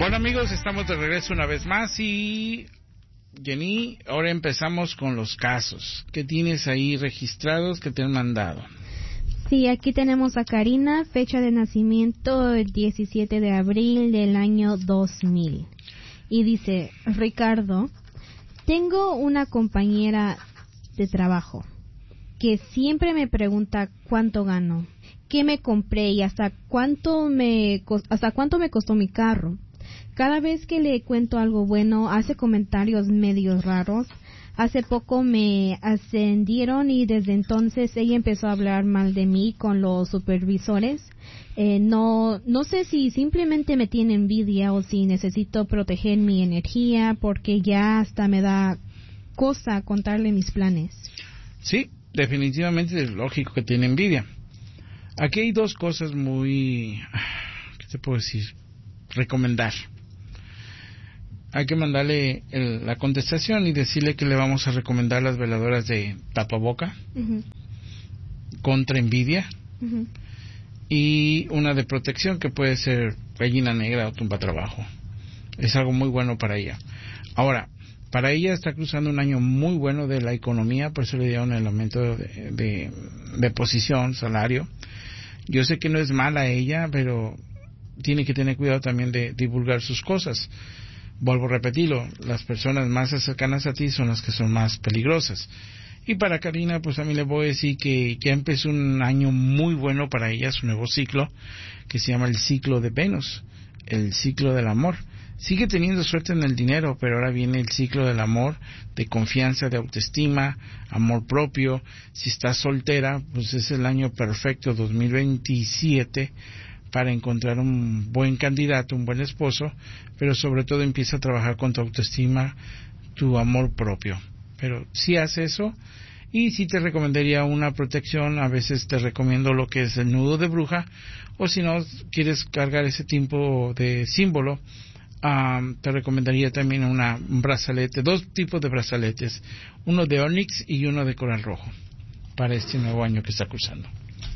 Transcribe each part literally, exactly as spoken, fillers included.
Bueno, amigos, estamos de regreso una vez más y Jenny, ahora empezamos con los casos. ¿Qué tienes ahí registrados que te han mandado? Sí, aquí tenemos a Karina, fecha de nacimiento el diecisiete de abril del año dos mil. Y dice, Ricardo, tengo una compañera de trabajo que siempre me pregunta cuánto gano, qué me compré y hasta cuánto me hasta cuánto me costó mi carro. Cada vez que le cuento algo bueno, hace comentarios medios raros. Hace poco me ascendieron y desde entonces ella empezó a hablar mal de mí con los supervisores. Eh, no, no sé si simplemente me tiene envidia o si necesito proteger mi energía porque ya hasta me da cosa contarle mis planes. Sí, definitivamente es lógico que tiene envidia. Aquí hay dos cosas muy, ¿qué te puedo decir? Recomendar. Hay que mandarle el, la contestación y decirle que le vamos a recomendar las veladoras de tapaboca, uh-huh. contra envidia, uh-huh. y una de protección que puede ser gallina negra o tumba trabajo. Es algo muy bueno para ella. Ahora, para ella está cruzando un año muy bueno de la economía, por eso le dieron el aumento de, de, de posición, salario. Yo sé que no es mala ella, pero tiene que tener cuidado también de divulgar sus cosas. Vuelvo a repetirlo, las personas más cercanas a ti son las que son más peligrosas. Y para Karina, pues a mí le voy a decir que ya empezó un año muy bueno para ella, su nuevo ciclo, que se llama el ciclo de Venus, el ciclo del amor. Sigue teniendo suerte en el dinero, pero ahora viene el ciclo del amor, de confianza, de autoestima, amor propio. Si estás soltera, pues es el año perfecto, dos mil veintisiete, para encontrar un buen candidato, un buen esposo, pero sobre todo empieza a trabajar con tu autoestima, tu amor propio. Pero si haces eso, y si te recomendaría una protección, a veces te recomiendo lo que es el nudo de bruja, o si no quieres cargar ese tipo de símbolo, um, te recomendaría también una, un brazalete, dos tipos de brazaletes, uno de onix y uno de coral rojo, para este nuevo año que está cruzando.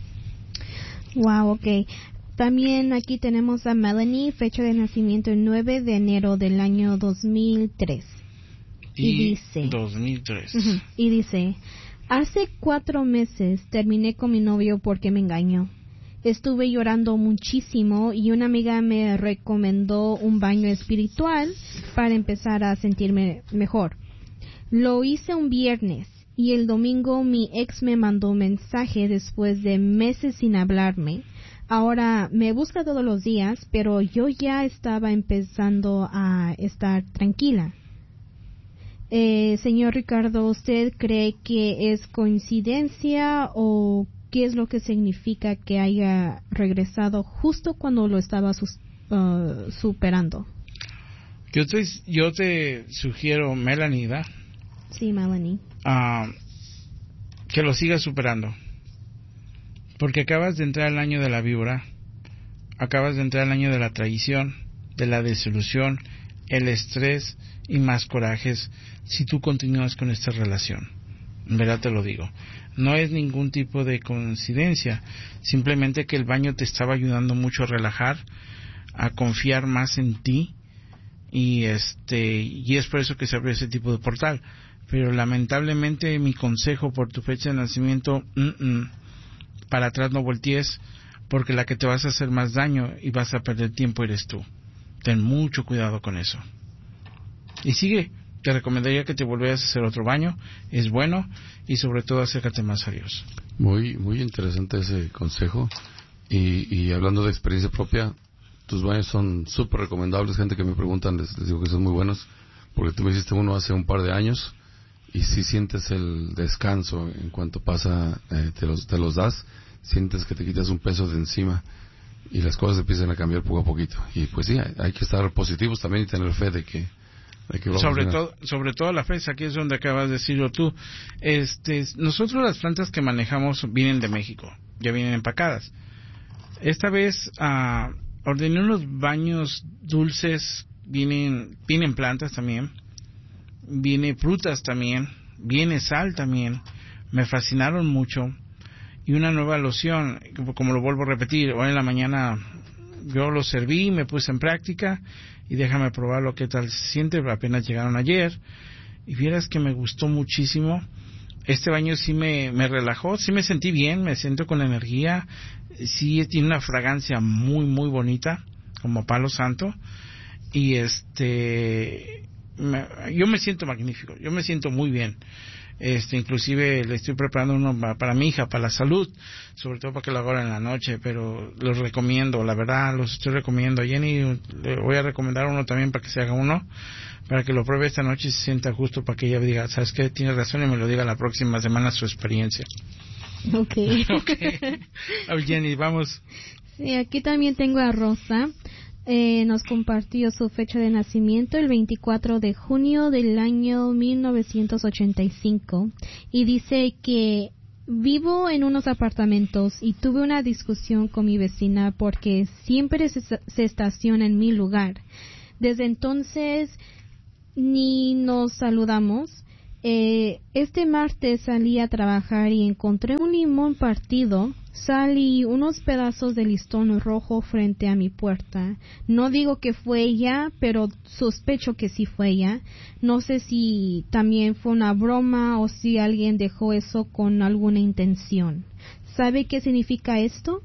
Wow, okay. También aquí tenemos a Melanie, fecha de nacimiento el nueve de enero del año dos mil tres. Y, y dice... dos mil tres. Uh-huh, y dice, hace cuatro meses terminé con mi novio porque me engañó. Estuve llorando muchísimo y una amiga me recomendó un baño espiritual para empezar a sentirme mejor. Lo hice un viernes y el domingo mi ex me mandó un mensaje después de meses sin hablarme. Ahora me busca todos los días, pero yo ya estaba empezando a estar tranquila. Eh, señor Ricardo, ¿usted cree que es coincidencia o qué es lo que significa que haya regresado justo cuando lo estaba sus, uh, superando? Yo te, yo te sugiero, Melanie, ¿da? Sí, Melanie. Uh, que lo sigas superando. Porque acabas de entrar al año de la víbora, acabas de entrar al año de la traición, de la desilusión, el estrés y más corajes si tú continúas con esta relación. En verdad te lo digo. No es ningún tipo de coincidencia, simplemente que el baño te estaba ayudando mucho a relajar, a confiar más en ti, y este y es por eso que se abrió ese tipo de portal. Pero lamentablemente mi consejo por tu fecha de nacimiento, mm-mm, para atrás no voltees, porque la que te vas a hacer más daño y vas a perder tiempo eres tú. Ten mucho cuidado con eso. Y sigue, te recomendaría que te volvieras a hacer otro baño, es bueno, y sobre todo acércate más a Dios. Muy muy interesante ese consejo, y, y hablando de experiencia propia, tus baños son súper recomendables. Gente que me preguntan, les, les digo que son muy buenos, porque tú me hiciste uno hace un par de años, y si sientes el descanso en cuanto pasa, eh, te, los, te los das, sientes que te quitas un peso de encima y las cosas empiezan a cambiar poco a poquito. Y pues sí, hay, hay que estar positivos también y tener fe de que, de que va sobre a todo sobre todo la fe, aquí es donde acabas de decirlo tú. Este, nosotros las plantas que manejamos vienen de México, ya vienen empacadas. Esta vez uh, ordené unos baños dulces, vienen vienen plantas también, viene frutas también, viene sal también, me fascinaron mucho, y una nueva loción, como lo vuelvo a repetir, hoy en la mañana yo lo serví, me puse en práctica y déjame probar lo que tal se siente. Apenas llegaron ayer y vieras que me gustó muchísimo. Este baño sí me, me relajó, sí me sentí bien, me siento con energía, sí tiene una fragancia muy muy bonita, como palo santo, y este, me, yo me siento magnífico, yo me siento muy bien. Este, inclusive le estoy preparando uno para, para mi hija, para la salud, sobre todo para que lo haga en la noche, pero los recomiendo, la verdad, los estoy recomendando. A Jenny le voy a recomendar uno también para que se haga uno, para que lo pruebe esta noche y se sienta justo, para que ella diga, ¿sabes qué? Tienes razón, y me lo diga la próxima semana su experiencia. Ok. Okay. A ver, Jenny, vamos. Sí, aquí también tengo a Rosa. Eh, nos compartió su fecha de nacimiento el veinticuatro de junio del año mil novecientos ochenta y cinco y dice que vivo en unos apartamentos y tuve una discusión con mi vecina porque siempre se, se estaciona en mi lugar. Desde entonces ni nos saludamos. Eh, este martes salí a trabajar y encontré un limón partido, sal y unos pedazos de listón rojo frente a mi puerta. No digo que fue ella, pero sospecho que sí fue ella. No sé si también fue una broma o si alguien dejó eso con alguna intención. ¿Sabe qué significa esto?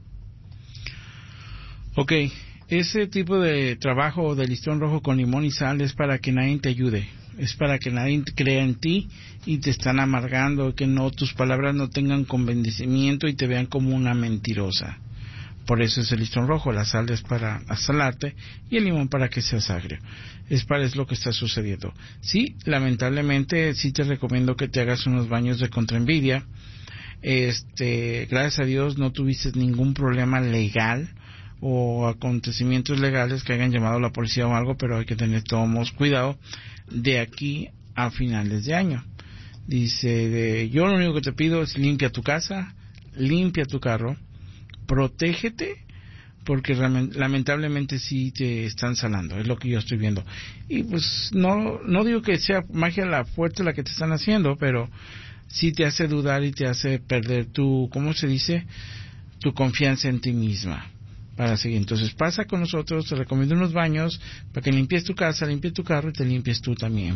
Ok, ese tipo de trabajo de listón rojo con limón y sal es para que nadie te ayude. Es para que nadie crea en ti y te están amargando, que no, tus palabras no tengan convencimiento y te vean como una mentirosa. Por eso es el listón rojo. La sal es para asalarte y el limón para que seas agrio. Es para es lo que está sucediendo. Sí, lamentablemente sí te recomiendo que te hagas unos baños de contraenvidia. Este, gracias a Dios no tuviste ningún problema legal o acontecimientos legales que hayan llamado a la policía o algo, pero hay que tener todos cuidado de aquí a finales de año. Dice, de, yo lo único que te pido es limpia tu casa, limpia tu carro, protégete, porque lamentablemente sí te están sanando, es lo que yo estoy viendo. Y pues no no digo que sea magia la fuerte la que te están haciendo, pero sí te hace dudar y te hace perder tu, ¿cómo se dice? Tu confianza en ti misma. Para seguir. Entonces pasa con nosotros, te recomiendo unos baños para que limpies tu casa, limpies tu carro y te limpies tú también.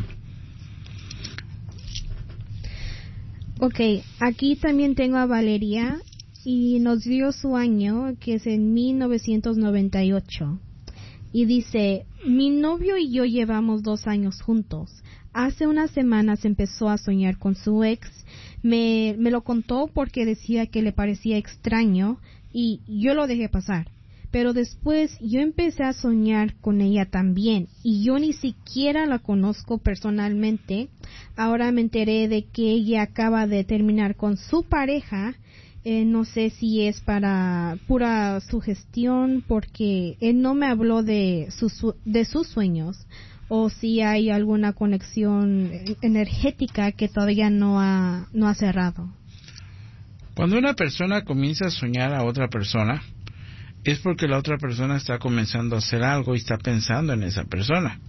Ok, aquí también tengo a Valeria y nos dio su año, que es en mil novecientos noventa y ocho. Y dice, mi novio y yo llevamos dos años juntos. Hace unas semanas empezó a soñar con su ex. Me, me lo contó porque decía que le parecía extraño y yo lo dejé pasar. Pero después yo empecé a soñar con ella también y yo ni siquiera la conozco personalmente. Ahora me enteré de que ella acaba de terminar con su pareja. Eh, no sé si es para pura sugestión porque él no me habló de sus, de sus sueños o si hay alguna conexión energética que todavía no ha, no ha cerrado. Cuando una persona comienza a soñar a otra persona, es porque la otra persona está comenzando a hacer algo y está pensando en esa persona.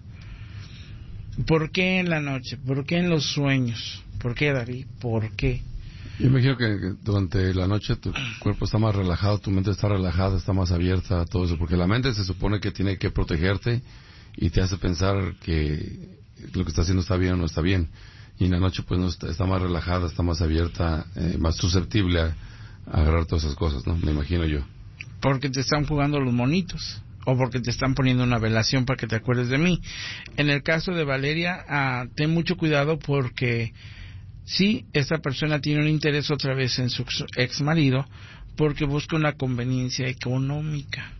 ¿Por qué en la noche? ¿Por qué en los sueños? ¿Por qué, David? ¿Por qué? Yo imagino que durante la noche tu cuerpo está más relajado, tu mente está relajada, está más abierta a todo eso, porque la mente se supone que tiene que protegerte y te hace pensar que lo que está haciendo está bien o no está bien. Y en la noche pues no está, está más relajada, está más abierta, eh, más susceptible a, a agarrar todas esas cosas, ¿no? Me imagino yo. Porque te están jugando los monitos o porque te están poniendo una velación para que te acuerdes de mí. En el caso de Valeria, ah, ten mucho cuidado porque sí, esta persona tiene un interés otra vez en su ex marido porque busca una conveniencia económica.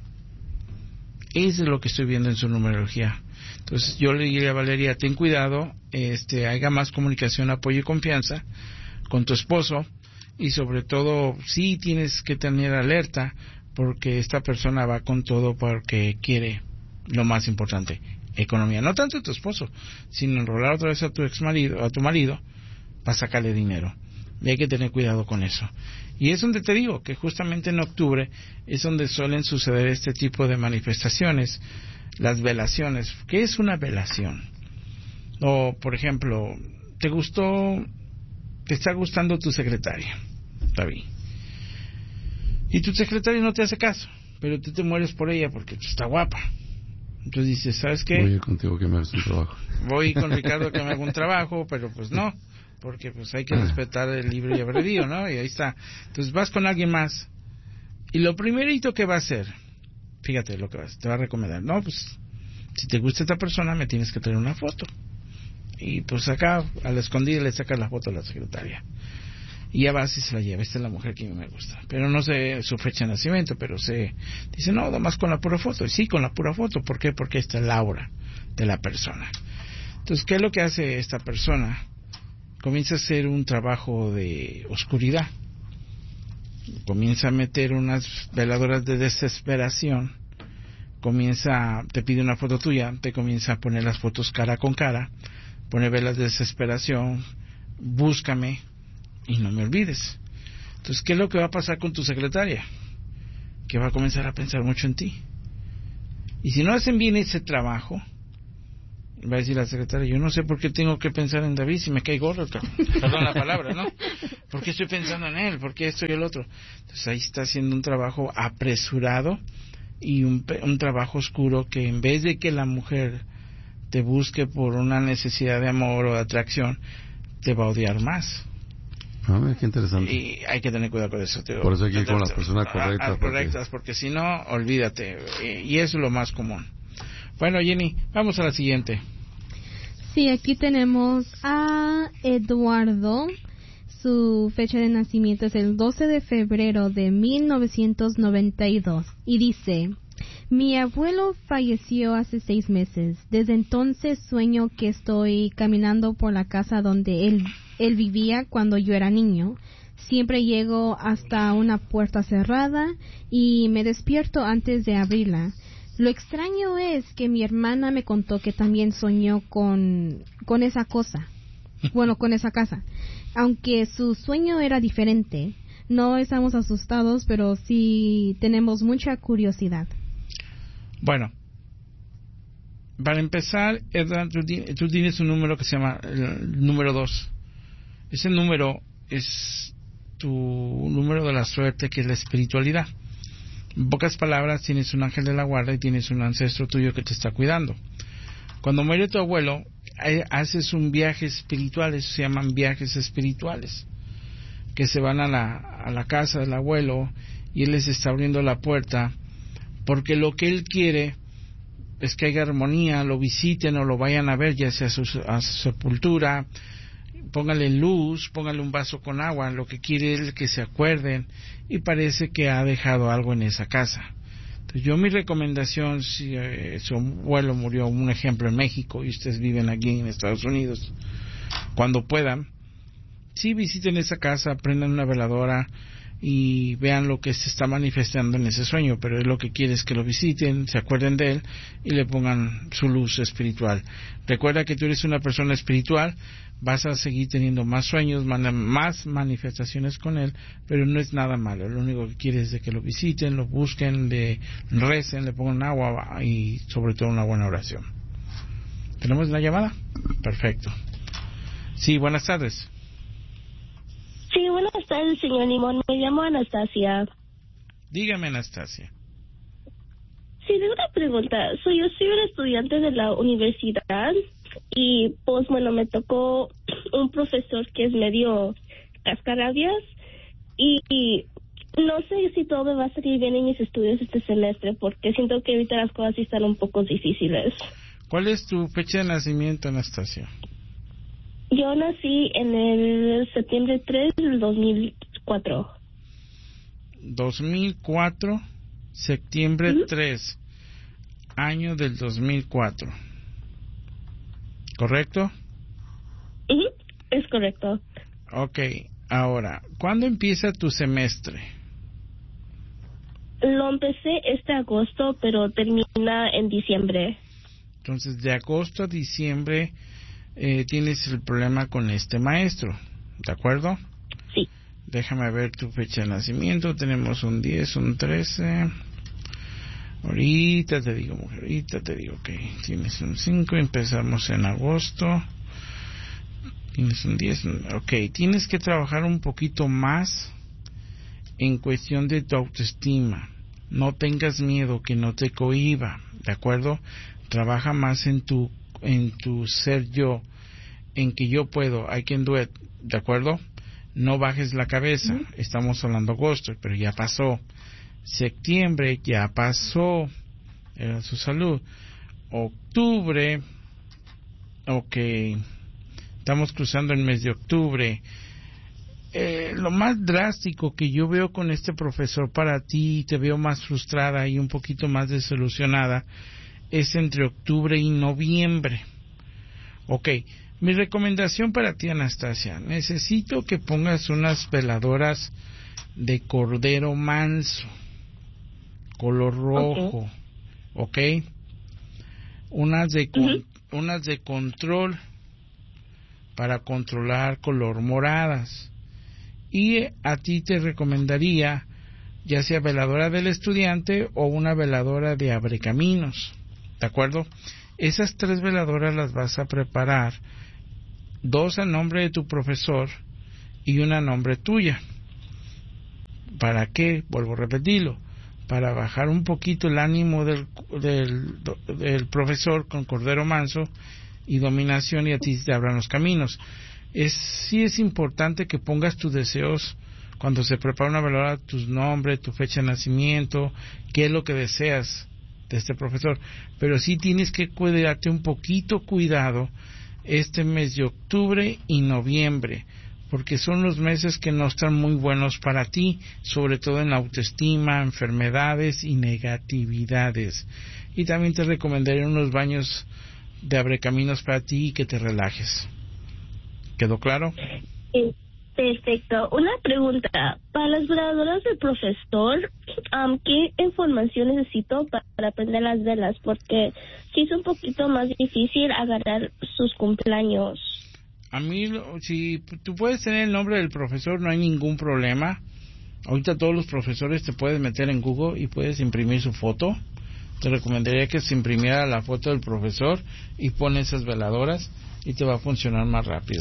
Eso es lo que estoy viendo en su numerología. Entonces yo le diría a Valeria, ten cuidado, este, haga más comunicación, apoyo y confianza con tu esposo y sobre todo sí tienes que tener alerta porque esta persona va con todo porque quiere lo más importante, economía. No tanto tu esposo, sino enrolar otra vez a tu ex marido, a tu marido, para sacarle dinero. Y hay que tener cuidado con eso. Y es donde te digo que justamente en octubre es donde suelen suceder este tipo de manifestaciones, las velaciones. ¿Qué es una velación? O, por ejemplo, te gustó, te está gustando tu secretaria, David. Y tu secretario no te hace caso. pero tú te mueres por ella porque está guapa. Entonces dices, ¿sabes qué? Voy a ir contigo que me hagas un trabajo. Voy con Ricardo que me haga un trabajo, pero pues no, porque pues hay que respetar el libre albedrío, ¿no? Y ahí está. Entonces vas con alguien más. Y lo primerito que va a hacer, fíjate lo que vas, te va a recomendar, no, pues si te gusta esta persona me tienes que traer una foto. Y pues acá a la escondida le sacas la foto a la secretaria. Y ya vas y se la lleva. Esta es la mujer que a mí me gusta. Pero no sé su fecha de nacimiento, pero se dice, no, nomás con la pura foto. Y sí, con la pura foto. ¿Por qué? Porque esta es la aura de la persona. Entonces, ¿qué es lo que hace esta persona? Comienza a hacer un trabajo de oscuridad. Comienza a meter unas veladoras de desesperación. Comienza, te pide una foto tuya, te comienza a poner las fotos cara con cara. Pone velas de desesperación. Búscame y no me olvides. Entonces, ¿qué es lo que va a pasar con tu secretaria? Que va a comenzar a pensar mucho en ti. Y si no hacen bien ese trabajo, va a decir la secretaria, yo no sé por qué tengo que pensar en David si me cae gordo. Perdón la palabra, ¿no? ¿Por qué estoy pensando en él? ¿Por qué esto y el otro? Entonces ahí está haciendo un trabajo apresurado y un, un trabajo oscuro que en vez de que la mujer te busque por una necesidad de amor o de atracción, te va a odiar más. Ah, mira, qué interesante. Y hay que tener cuidado con eso. Te, Por eso hay que ir con las personas correctas. A, correctas, porque, porque si no, olvídate. Y, y eso es lo más común. Bueno, Jenny, vamos a la siguiente. Sí, aquí tenemos a Eduardo. Su fecha de nacimiento es el doce de febrero de mil novecientos noventa y dos. Y dice, mi abuelo falleció hace seis meses. Desde entonces sueño que estoy caminando por la casa donde él, él vivía cuando yo era niño. Siempre llego hasta una puerta cerrada y me despierto antes de abrirla. Lo extraño es que mi hermana me contó que también soñó con, con esa cosa. Bueno, con esa casa. Aunque su sueño era diferente. No estamos asustados, pero sí tenemos mucha curiosidad. Bueno, para empezar, Edna, tú, tú tienes un número que se llama el número dos. Ese número es tu número de la suerte, que es la espiritualidad. En pocas palabras, tienes un ángel de la guarda y tienes un ancestro tuyo que te está cuidando. Cuando muere tu abuelo, haces un viaje espiritual, eso se llaman viajes espirituales, que se van a la, a la casa del abuelo y él les está abriendo la puerta, porque lo que él quiere es que haya armonía, lo visiten o lo vayan a ver, ya sea a su, a su sepultura, póngale luz, póngale un vaso con agua, lo que quiere es que se acuerden, y parece que ha dejado algo en esa casa. Entonces, yo mi recomendación, si eh, su abuelo murió, un ejemplo en México, y ustedes viven aquí en Estados Unidos, cuando puedan, sí visiten esa casa, prendan una veladora y vean lo que se está manifestando en ese sueño, pero él lo que quiere es que lo visiten, se acuerden de él y le pongan su luz espiritual. Recuerda que tú eres una persona espiritual, vas a seguir teniendo más sueños, más manifestaciones con él, pero no es nada malo. Lo único que quiere es de que lo visiten, lo busquen, le recen, le pongan agua y sobre todo una buena oración. ¿Tenemos una llamada? Perfecto. Sí, buenas tardes. Sí, buenas tardes, señor Limón. Me llamo Anastasia. Dígame, Anastasia. Sí, tengo una pregunta. So, yo soy una estudiante de la universidad y, pues, bueno, me tocó un profesor que es medio cascarabias y, y no sé si todo me va a salir bien en mis estudios este semestre porque siento que ahorita las cosas sí están un poco difíciles. ¿Cuál es tu fecha de nacimiento, Anastasia? Yo nací en el septiembre tres del dos mil cuatro. dos mil cuatro, septiembre uh-huh. tres, año del dos mil cuatro. ¿Correcto? Uh-huh. Es correcto. Ok, ahora, ¿cuándo empieza tu semestre? Lo empecé este agosto, pero termina en diciembre. Entonces, de agosto a diciembre eh, tienes el problema con este maestro, ¿de acuerdo? Sí. Déjame ver tu fecha de nacimiento. Tenemos un diez, un trece. Ahorita te digo, mujer, ahorita te digo, ok. Tienes un cinco, empezamos en agosto. Tienes un diez, ok. Tienes que trabajar un poquito más en cuestión de tu autoestima. No tengas miedo, que no te cohíba, ¿de acuerdo? Trabaja más en tu, en tu ser yo, en que yo puedo, I can do it, ¿de acuerdo? No bajes la cabeza. Uh-huh. Estamos hablando agosto, pero ya pasó. Septiembre ya pasó. Era su salud. Octubre, ok, estamos cruzando el mes de octubre. Eh, lo más drástico que yo veo con este profesor para ti, te veo más frustrada y un poquito más desilusionada, es entre octubre y noviembre. Ok, mi recomendación para ti, Anastasia, necesito que pongas unas veladoras de cordero manso, color rojo, ok, okay. Unas de con, uh-huh. unas de control para controlar color moradas. Y a ti te recomendaría ya sea veladora del estudiante o una veladora de abrecaminos, ¿de acuerdo? Esas tres veladoras las vas a preparar, dos a nombre de tu profesor y una a nombre tuya. ¿Para qué? Vuelvo a repetirlo, para bajar un poquito el ánimo del, del, del profesor con cordero manso y dominación, y a ti te abran los caminos. Es, sí es importante que pongas tus deseos cuando se prepara una veladora, tu nombre, tu fecha de nacimiento, qué es lo que deseas de este profesor, pero sí tienes que cuidarte un poquito cuidado este mes de octubre y noviembre, porque son los meses que no están muy buenos para ti, sobre todo en la autoestima, enfermedades y negatividades. Y también te recomendaría unos baños de abrecaminos para ti y que te relajes. ¿Quedó claro? Sí, perfecto. Una pregunta. Para las veladoras del profesor, um, ¿qué información necesito para, para prender las velas? Porque sí es un poquito más difícil agarrar sus cumpleaños. A mí, si tú puedes tener el nombre del profesor, no hay ningún problema. Ahorita todos los profesores te puedes meter en Google y puedes imprimir su foto. Te recomendaría que se imprimiera la foto del profesor y pones esas veladoras y te va a funcionar más rápido.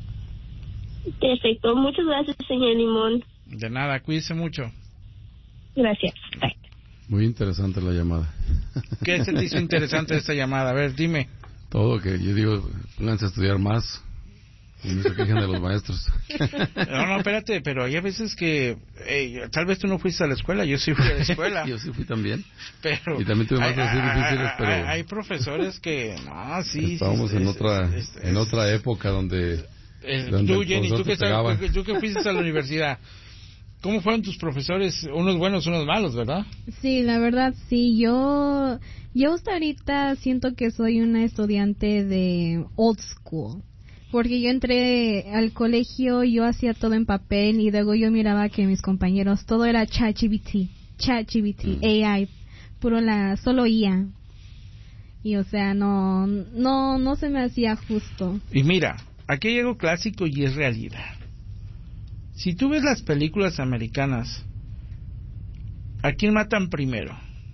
Perfecto. Muchas gracias, señor Limón. De nada, cuídese mucho. Gracias. Bye. Muy interesante la llamada. ¿Qué se te hizo interesante esta llamada? A ver, dime. Todo, que yo digo, pónganse a estudiar más y no se quejen de los maestros. No, no, espérate, pero hay veces que hey, tal vez tú no fuiste a la escuela, yo sí fui a la escuela. Yo sí fui también. Pero y también tuve maestros así difíciles, pero hay, hay profesores que no, sí, estábamos sí, en es, otra es, es, en otra época donde, eh, donde tú, Jenny, tú que, pegaba. tú, tú que fuiste a la universidad, ¿cómo fueron tus profesores? Unos buenos, unos malos, ¿verdad? Sí, la verdad, sí. Yo, yo hasta ahorita siento que soy una estudiante de old school. Porque yo entré al colegio, yo hacía todo en papel y luego yo miraba que mis compañeros, todo era ChatGPT, ChatGPT, mm. A I, puro la, solo I A. Y o sea, no, no, no se me hacía justo. Y mira, aquí hay algo clásico y es realidad. Si tú ves las películas americanas, ¿a quién matan primero?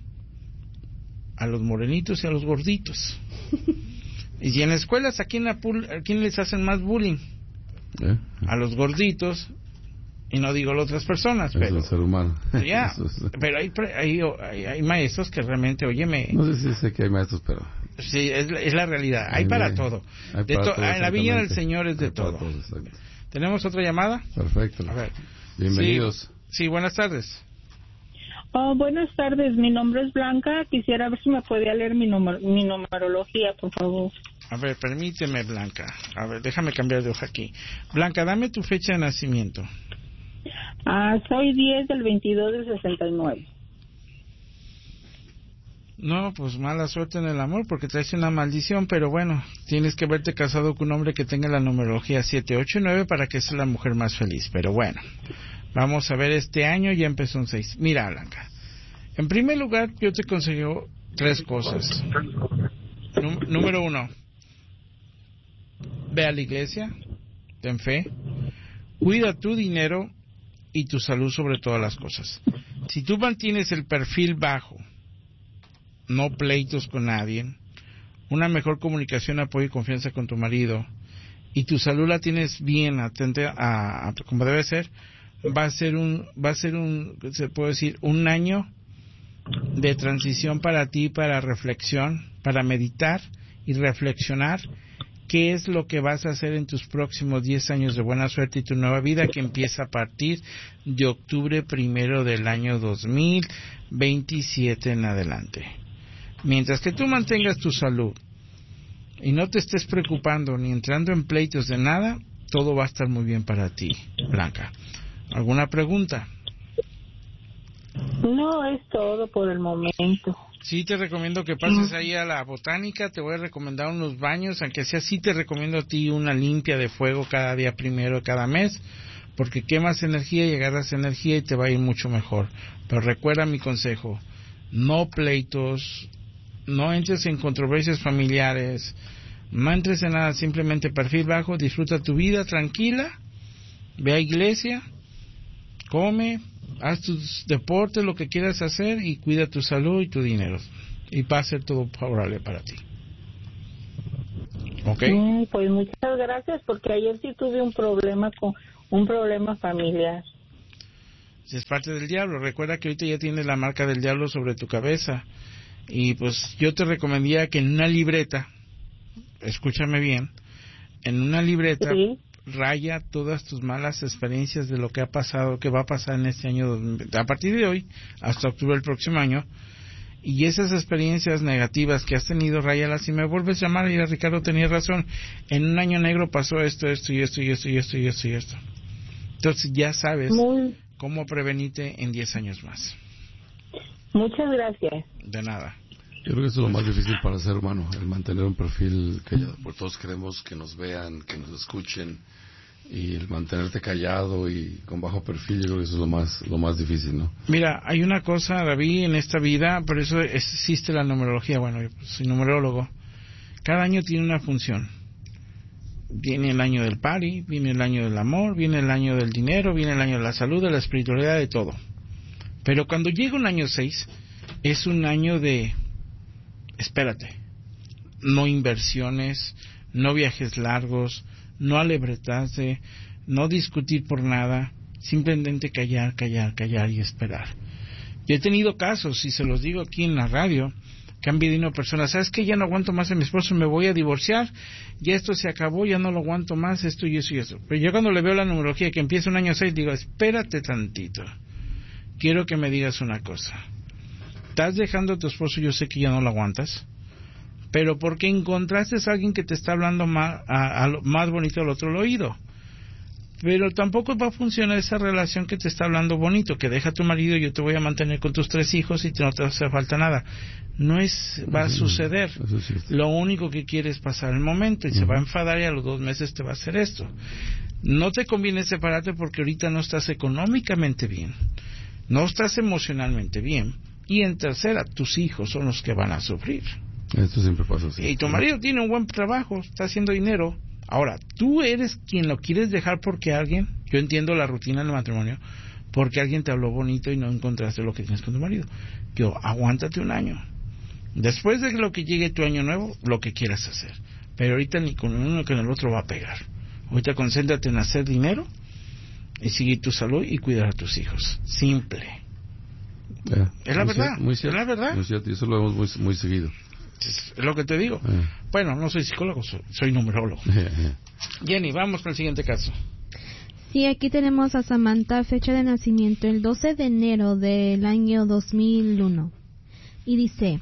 A los morenitos y a los gorditos. Y en escuelas, ¿a quién, ¿a quién les hacen más bullying? ¿Eh? A los gorditos, y no digo a las otras personas, es pero... el ser humano. Ya, es... pero hay, hay, hay, hay maestros que realmente, óyeme... No sé si sé que hay maestros, pero... Sí, es, es la realidad, hay, hay para hay, todo. Hay de para to... todo en la viña del Señor es de hay todo. todo ¿Tenemos otra llamada? Perfecto. A ver. Bienvenidos. Sí, sí, buenas tardes. Oh, buenas tardes, mi nombre es Blanca. Quisiera ver si me podía leer mi, numer- mi numerología, por favor. A ver, permíteme, Blanca. A ver, déjame cambiar de hoja aquí. Blanca, dame tu fecha de nacimiento. Ah, soy diez del veintidós del sesenta y nueve. No, pues mala suerte en el amor porque traes una maldición, pero bueno, tienes que verte casado con un hombre que tenga la numerología siete, ocho y nueve para que sea la mujer más feliz. Pero bueno, vamos a ver, este año ya empezó un seis. Mira, Blanca, en primer lugar yo te consejo tres cosas. Nú- número uno, ve a la iglesia, ten fe, cuida tu dinero y tu salud sobre todas las cosas. Si tú mantienes el perfil bajo, no pleitos con nadie, una mejor comunicación, apoyo y confianza con tu marido, y tu salud la tienes bien, atente a, a como debe ser, va a ser un, va a ser un, se puede decir, un año de transición para ti, para reflexión, para meditar y reflexionar qué es lo que vas a hacer en tus próximos diez años de buena suerte y tu nueva vida, que empieza a partir de octubre primero del año dos mil veintisiete en adelante. Mientras que tú mantengas tu salud y no te estés preocupando ni entrando en pleitos de nada, todo va a estar muy bien para ti, Blanca. ¿Alguna pregunta? No, es todo por el momento. Sí, te recomiendo que pases ahí a la botánica. Te voy a recomendar unos baños, aunque sea así, te recomiendo a ti una limpia de fuego cada día primero de cada mes, porque quemas energía y agarras energía y te va a ir mucho mejor. Pero recuerda mi consejo: no pleitos, no entres en controversias familiares, no entres en nada, simplemente perfil bajo, disfruta tu vida tranquila, ve a iglesia, come, haz tus deportes, lo que quieras hacer, y cuida tu salud y tu dinero, y va a ser todo favorable para ti. ¿Ok? Mm, pues muchas gracias, porque ayer sí tuve un problema con un problema familiar. Es parte del diablo. Recuerda que ahorita ya tienes la marca del diablo sobre tu cabeza, y pues yo te recomendaría que en una libreta, escúchame bien, en una libreta, sí, raya todas tus malas experiencias de lo que ha pasado, que va a pasar en este año, a partir de hoy hasta octubre del próximo año, y esas experiencias negativas que has tenido, ráyalas, y me vuelves a llamar y dirás: Ricardo tenía razón, en un año negro pasó esto, esto y esto y esto y esto y esto y esto. Entonces ya sabes Muy... cómo prevenirte en diez años más. Muchas gracias. De nada. Yo creo que eso es lo más difícil para el ser humano, el mantener un perfil callado. Porque todos queremos que nos vean, que nos escuchen, y el mantenerte callado y con bajo perfil, yo creo que eso es lo más lo más difícil, ¿no? Mira, hay una cosa, David, en esta vida, por eso existe la numerología. Bueno, yo soy numerólogo. Cada año tiene una función. Viene el año del party, viene el año del amor, viene el año del dinero, viene el año de la salud, de la espiritualidad, de todo. Pero cuando llega un año seis, es un año de... espérate, no inversiones, no viajes largos, no alebretarse, no discutir por nada, simplemente callar, callar, callar y esperar. Yo he tenido casos, y se los digo aquí en la radio, que han venido personas: ¿sabes qué? Ya no aguanto más a mi esposo, me voy a divorciar, ya esto se acabó, ya no lo aguanto más, esto y eso y eso. Pero yo cuando le veo la numerología que empieza un año seis, digo: espérate tantito, quiero que me digas una cosa. Estás dejando a tu esposo, yo sé que ya no lo aguantas, pero porque encontraste a alguien que te está hablando más, a, a lo, más bonito al otro oído. Pero tampoco va a funcionar esa relación que te está hablando bonito, que deja a tu marido, yo te voy a mantener con tus tres hijos y no te hace falta nada. No es, va a suceder. Lo único que quiere es pasar el momento, y uh-huh. se va a enfadar, y a los dos meses te va a hacer esto. No te conviene separarte porque ahorita no estás económicamente bien, no estás emocionalmente bien. Y en tercera, tus hijos son los que van a sufrir. Esto siempre pasa así. Y tu marido tiene un buen trabajo, está haciendo dinero. Ahora, tú eres quien lo quieres dejar porque alguien, yo entiendo la rutina del matrimonio, porque alguien te habló bonito y no encontraste lo que tienes con tu marido. Yo, aguántate un año. Después de lo que llegue tu año nuevo, lo que quieras hacer. Pero ahorita ni con uno ni con el otro va a pegar. Ahorita concéntrate en hacer dinero y seguir tu salud y cuidar a tus hijos. Simple. Yeah, es la verdad, muy cierto, es la verdad. Muy cierto, y eso lo vemos muy, muy seguido. Es, es lo que te digo. Yeah. Bueno, no soy psicólogo, soy, soy numerólogo. Yeah, yeah. Jenny, vamos con el siguiente caso. Sí, aquí tenemos a Samantha, fecha de nacimiento el doce de enero del año dos mil uno. Y dice: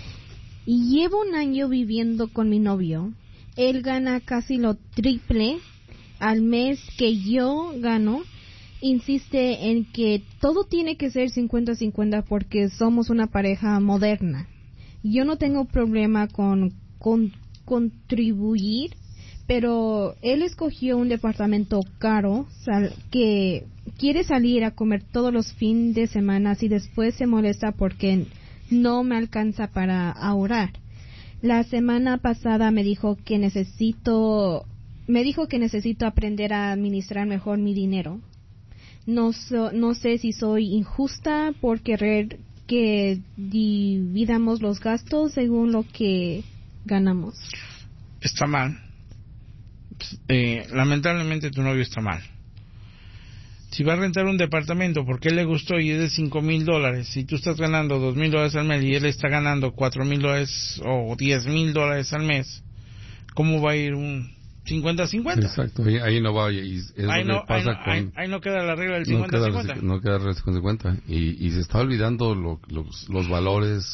llevo un año viviendo con mi novio. Él gana casi lo triple al mes que yo gano. Insiste en que todo tiene que ser cincuenta cincuenta porque somos una pareja moderna. Yo no tengo problema con, con contribuir, pero él escogió un departamento caro sal, que quiere salir a comer todos los fines de semana y después se molesta porque no me alcanza para ahorrar. La semana pasada me dijo que necesito, me dijo que necesito aprender a administrar mejor mi dinero. No, so, no sé si soy injusta por querer que dividamos los gastos según lo que ganamos. Está mal. Eh, lamentablemente tu novio está mal. Si va a rentar un departamento porque él le gustó y es de cinco mil dólares, si tú estás ganando dos mil dólares al mes y él está ganando cuatro mil dólares o diez mil dólares al mes, ¿cómo va a ir un cincuenta cincuenta? Exacto, ahí, ahí no va. Y es ahí, lo no, que pasa ahí, no, con, ahí, ahí no queda la regla del cincuenta cincuenta. No queda la regla del cincuenta cincuenta. Y, y se está olvidando lo, los, los valores,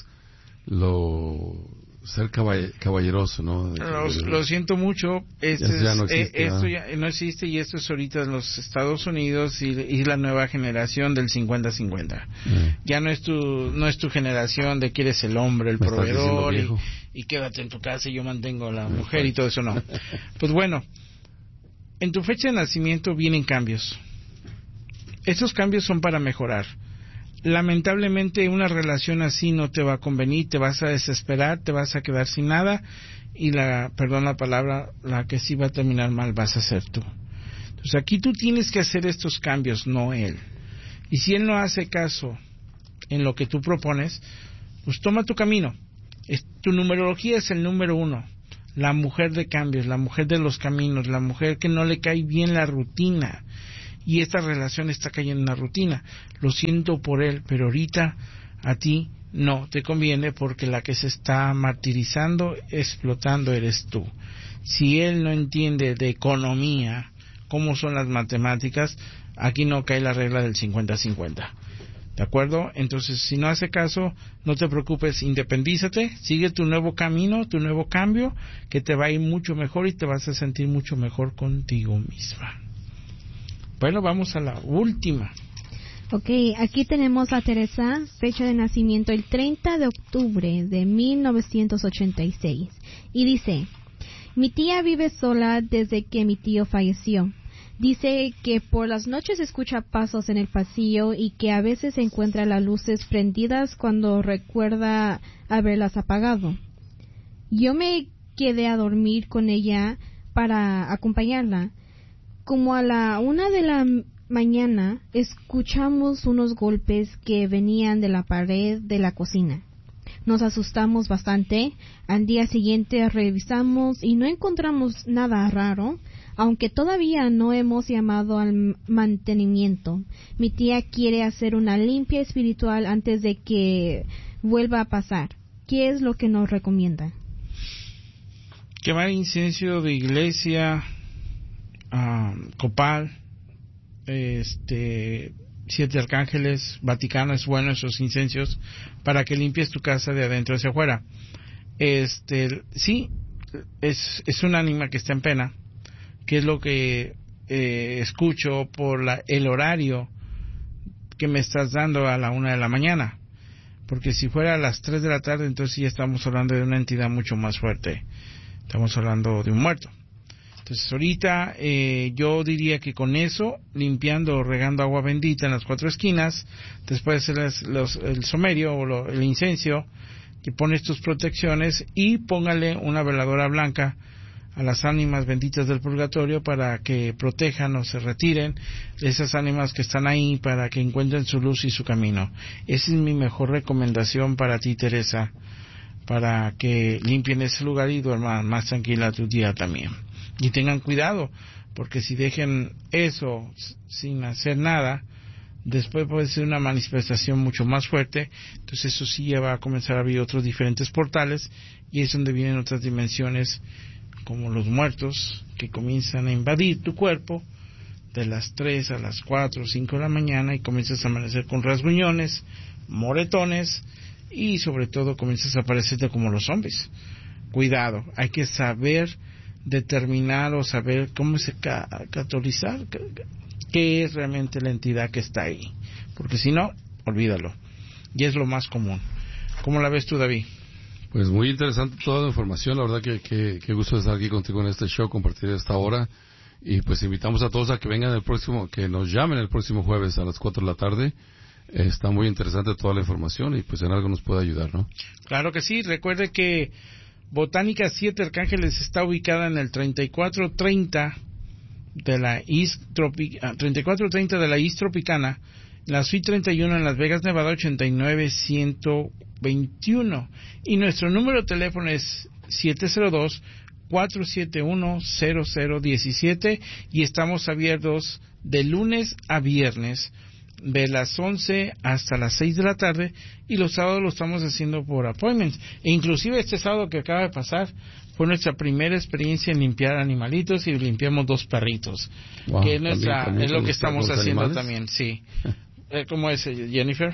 lo ser caball, caballeroso, ¿no? Lo, lo siento mucho, este ya, ya no es, existe, eh, esto ¿no? ya no existe y esto es ahorita en los Estados Unidos y, y la nueva generación del cincuenta cincuenta. Eh. Ya no es tu no es tu generación de que eres el hombre, el Me proveedor y, y quédate en tu casa y yo mantengo a la mujer y todo eso, no. Pues bueno, en tu fecha de nacimiento vienen cambios. Esos cambios son para mejorar. Lamentablemente una relación así no te va a convenir, te vas a desesperar, te vas a quedar sin nada y la, perdón la palabra, la que sí va a terminar mal vas a ser tú. Entonces aquí tú tienes que hacer estos cambios, no él. Y si él no hace caso en lo que tú propones, pues toma tu camino. Es, tu numerología es el número uno, la mujer de cambios, la mujer de los caminos, la mujer que no le cae bien la rutina. Y esta relación está cayendo en una rutina. Lo siento por él, pero ahorita a ti no te conviene porque la que se está martirizando, explotando eres tú. Si él no entiende de economía, cómo son las matemáticas, aquí no cae la regla del cincuenta cincuenta. ¿De acuerdo? Entonces, si no hace caso, no te preocupes, independízate, sigue tu nuevo camino, tu nuevo cambio, que te va a ir mucho mejor y te vas a sentir mucho mejor contigo misma. Bueno, vamos a la última. Ok, aquí tenemos a Teresa, fecha de nacimiento el treinta de octubre de mil novecientos ochenta y seis. Y dice, mi tía vive sola desde que mi tío falleció. Dice que por las noches escucha pasos en el pasillo y que a veces encuentra las luces prendidas cuando recuerda haberlas apagado. Yo me quedé a dormir con ella para acompañarla. Como a la una de la mañana, escuchamos unos golpes que venían de la pared de la cocina. Nos asustamos bastante. Al día siguiente revisamos y no encontramos nada raro, aunque todavía no hemos llamado al mantenimiento. Mi tía quiere hacer una limpia espiritual antes de que vuelva a pasar. ¿Qué es lo que nos recomienda? Quemar incienso de iglesia, Uh, copal, este, siete arcángeles, Vaticano, es bueno esos incensios para que limpies tu casa de adentro hacia afuera. Este, sí, es, es un ánima que está en pena, que es lo que eh, escucho por la, el horario que me estás dando a la una de la mañana, porque si fuera a las tres de la tarde, entonces ya estamos hablando de una entidad mucho más fuerte, estamos hablando de un muerto. Entonces ahorita eh, yo diría que con eso, limpiando o regando agua bendita en las cuatro esquinas, después de hacer los, el somerio o lo, el incenso, que pones tus protecciones y póngale una veladora blanca a las ánimas benditas del purgatorio para que protejan o se retiren esas ánimas que están ahí para que encuentren su luz y su camino. Esa es mi mejor recomendación para ti, Teresa, para que limpien ese lugar y duerman más tranquila tu día también. Y tengan cuidado, porque si dejen eso sin hacer nada, después puede ser una manifestación mucho más fuerte. Entonces eso sí ya va a comenzar a abrir otros diferentes portales y es donde vienen otras dimensiones como los muertos que comienzan a invadir tu cuerpo de las tres a las cuatro o cinco de la mañana y comienzas a amanecer con rasguñones, moretones y sobre todo comienzas a aparecerte como los zombies. Cuidado, hay que saber determinar o saber cómo se ca- categorizar qué es realmente la entidad que está ahí, porque si no, olvídalo, y es lo más común. ¿Cómo la ves tú, David? Pues muy interesante toda la información, la verdad que, que, que gusto estar aquí contigo en este show, compartir esta hora, y pues invitamos a todos a que vengan el próximo, que nos llamen el próximo jueves a las cuatro de la tarde. Está muy interesante toda la información y pues en algo nos puede ayudar, ¿no? Claro que sí. Recuerde que Botánica Siete Arcángeles está ubicada en el treinta y cuatro treinta de la East Tropi- treinta y cuatro treinta de la East Tropicana, la Suite treinta y uno en Las Vegas, Nevada ochenta y nueve ciento veintiuno, y nuestro número de teléfono es siete cero dos, cuatro siete uno, cero cero uno siete y estamos abiertos de lunes a viernes de las once hasta las seis de la tarde, y los sábados lo estamos haciendo por appointments. E inclusive este sábado que acaba de pasar fue nuestra primera experiencia en limpiar animalitos y limpiamos dos perritos. Wow, que es, nuestra, también, también es lo que estamos haciendo animales. También, sí. ¿Cómo es, Jennifer?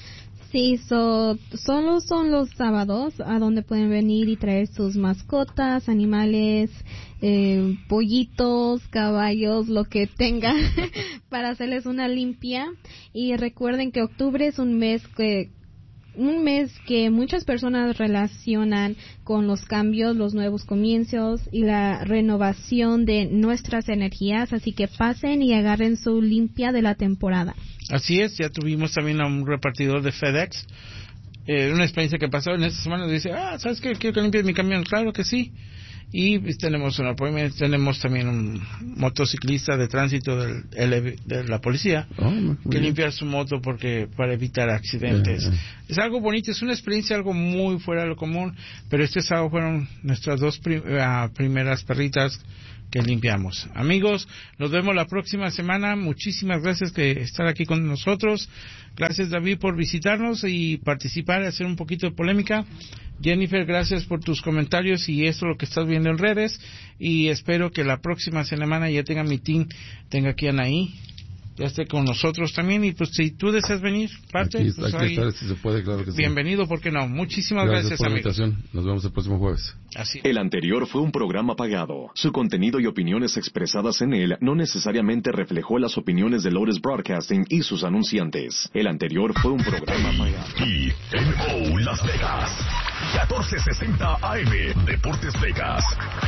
Sí, so, solo son los sábados a donde pueden venir y traer sus mascotas, animales, eh, pollitos, caballos, lo que tengan para hacerles una limpia. Y recuerden que octubre es un mes que un mes que muchas personas relacionan con los cambios, los nuevos comienzos y la renovación de nuestras energías, así que pasen y agarren su limpia de la temporada. Así es, ya tuvimos también a un repartidor de FedEx, eh, una experiencia que pasó en esta semana, dice, ah, ¿sabes qué? Quiero que limpies mi camión. Claro que sí. Y pues, tenemos un appointment, tenemos también un motociclista de tránsito del, el, de la policía oh, que limpia su moto porque para evitar accidentes. Yeah, yeah. Es algo bonito, es una experiencia algo muy fuera de lo común, pero este sábado fueron nuestras dos prim- uh, primeras perritas que limpiamos. Amigos, nos vemos la próxima semana. Muchísimas gracias por estar aquí con nosotros. Gracias, David, por visitarnos y participar y hacer un poquito de polémica. Jennifer, gracias por tus comentarios y esto lo que estás viendo en redes, y espero que la próxima semana ya tenga mi team, tenga aquí a Anaí, ya esté con nosotros también, y pues si tú deseas venir, parte, aquí, pues aquí estar, si se puede, claro que sí. Bienvenido, ¿por qué no? Muchísimas gracias, gracias por amigos. La invitación. Nos vemos el próximo jueves. Así. El anterior fue un programa pagado. Su contenido y opiniones expresadas en él no necesariamente reflejó las opiniones de Lotus Broadcasting y sus anunciantes. El anterior fue un programa pagado. Y N O Las Vegas, catorce sesenta A M, Deportes Vegas.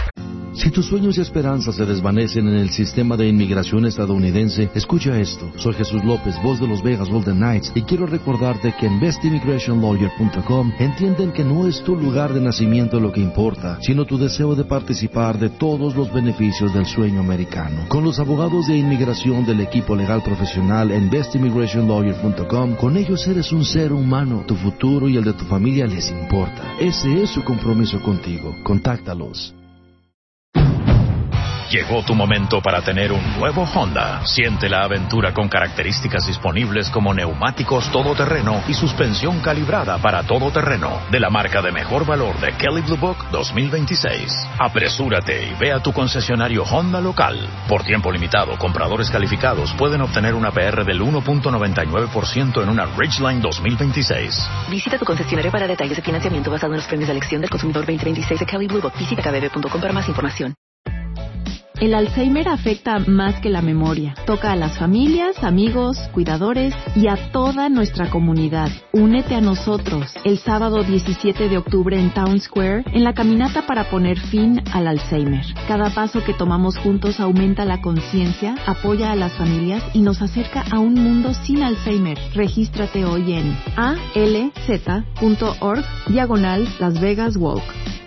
Si tus sueños y esperanzas se desvanecen en el sistema de inmigración estadounidense, escucha esto. Soy Jesús López, voz de los Vegas Golden Knights, y quiero recordarte que en best immigration lawyer punto com entienden que no es tu lugar de nacimiento lo que importa, sino tu deseo de participar de todos los beneficios del sueño americano. Con los abogados de inmigración del equipo legal profesional en best immigration lawyer punto com, con ellos eres un ser humano. Tu futuro y el de tu familia les importa. Ese es su compromiso contigo. Contáctalos. Llegó tu momento para tener un nuevo Honda. Siente la aventura con características disponibles como neumáticos todoterreno y suspensión calibrada para todoterreno de la marca de mejor valor de Kelley Blue Book dos mil veintiséis. Apresúrate y ve a tu concesionario Honda local. Por tiempo limitado, compradores calificados pueden obtener una P R del uno punto noventa y nueve por ciento en una Ridgeline dos mil veintiséis. Visita tu concesionario para detalles de financiamiento basado en los premios de elección del consumidor veinte veintiséis de Kelley Blue Book. Visita k b b punto com para más información. El Alzheimer afecta más que la memoria. Toca a las familias, amigos, cuidadores y a toda nuestra comunidad. Únete a nosotros el sábado diecisiete de octubre en Town Square en la caminata para poner fin al Alzheimer. Cada paso que tomamos juntos aumenta la conciencia, apoya a las familias y nos acerca a un mundo sin Alzheimer. Regístrate hoy en alz punto org diagonal Las Vegas Walk.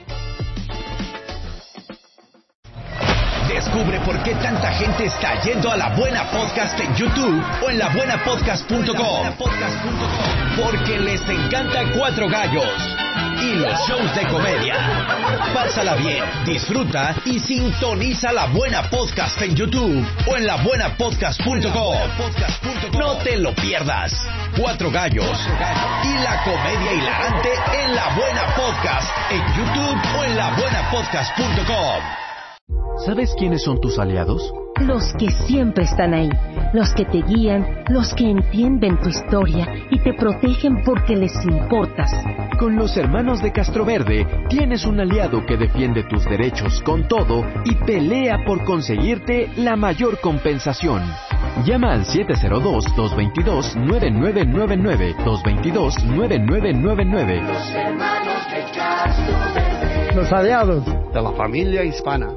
Descubre por qué tanta gente está yendo a La Buena Podcast en YouTube o en la buena podcast punto com. Porque les encanta Cuatro Gallos y los shows de comedia. Pásala bien, disfruta y sintoniza La Buena Podcast en YouTube o en la buena podcast punto com. No te lo pierdas. Cuatro Gallos y la comedia hilarante en La Buena Podcast en YouTube o en la buena podcast punto com. ¿Sabes quiénes son tus aliados? Los que siempre están ahí, los que te guían, los que entienden tu historia y te protegen porque les importas. Con los hermanos de Castroverde tienes un aliado que defiende tus derechos con todo y pelea por conseguirte la mayor compensación. Llama al siete cero dos, dos dos dos, nueve nueve nueve nueve, dos dos dos, nueve nueve nueve nueve. Los hermanos de Castroverde. Los aliados de la familia hispana.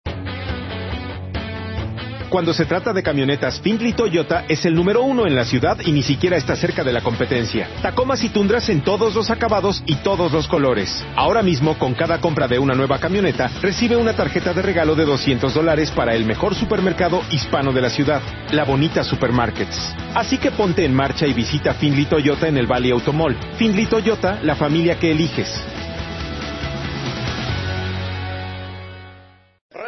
Cuando se trata de camionetas, Findlay Toyota es el número uno en la ciudad y ni siquiera está cerca de la competencia. Tacomas y Tundras en todos los acabados y todos los colores. Ahora mismo, con cada compra de una nueva camioneta, recibe una tarjeta de regalo de doscientos dólares para el mejor supermercado hispano de la ciudad, La Bonita Supermarkets. Así que ponte en marcha y visita Findlay Toyota en el Valley Automall. Findlay Toyota, la familia que eliges.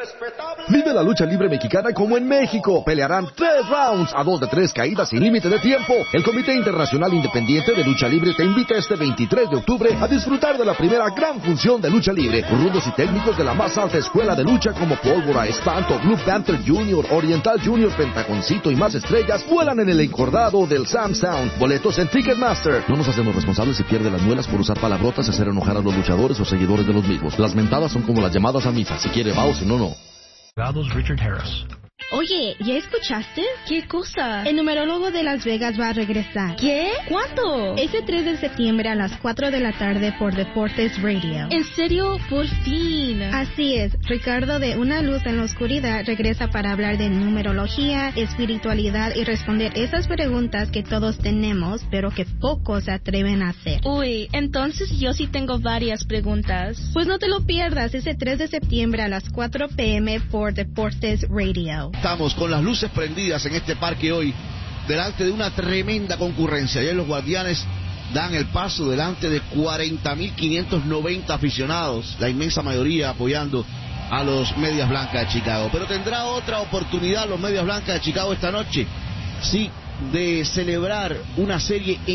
Vive la lucha libre mexicana como en México. Pelearán tres rounds a dos de tres caídas sin límite de tiempo. El Comité Internacional Independiente de Lucha Libre te invita este veintitrés de octubre a disfrutar de la primera gran función de lucha libre. Rudos y técnicos de la más alta escuela de lucha como Pólvora, Espanto, Blue Panther Junior, Oriental Junior, Pentagoncito y más estrellas vuelan en el encordado del Sam Sound. Boletos en Ticketmaster. No nos hacemos responsables si pierde las muelas por usar palabrotas y hacer enojar a los luchadores o seguidores de los mismos. Las mentadas son como las llamadas a misa. Si quiere va o si no, no. Richard Harris. Oye, ¿ya escuchaste? ¿Qué cosa? El numerólogo de Las Vegas va a regresar. ¿Qué? ¿Cuándo? Ese tres de septiembre a las cuatro de la tarde por Deportes Radio. ¿En serio? Por fin. Así es. Ricardo de Una Luz en la Oscuridad regresa para hablar de numerología, espiritualidad y responder esas preguntas que todos tenemos, pero que pocos se atreven a hacer. Uy, entonces yo sí tengo varias preguntas. Pues no te lo pierdas ese tres de septiembre a las cuatro p m por Deportes Radio. Estamos con las luces prendidas en este parque hoy, delante de una tremenda concurrencia. Ayer los Guardianes dan el paso delante de cuarenta mil quinientos noventa aficionados, la inmensa mayoría apoyando a los Medias Blancas de Chicago. Pero tendrá otra oportunidad los Medias Blancas de Chicago esta noche, sí, de celebrar una serie en